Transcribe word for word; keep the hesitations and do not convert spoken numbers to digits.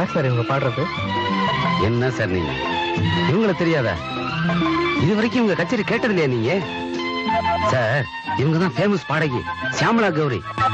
யார் சார் இவங்க பாடுறது? என்ன சார் நீங்க இவங்கள தெரியாதா? இது வரைக்கும் இவங்க கச்சேரி கேட்டது இல்லையா நீங்க? சார் இவங்க தான் ஃபேமஸ் பாடகி சியாமலா கௌரி.